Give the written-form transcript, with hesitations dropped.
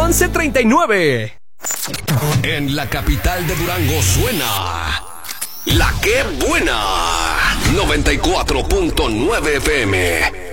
1139. En la capital de Durango suena La Que Buena 94.9 FM.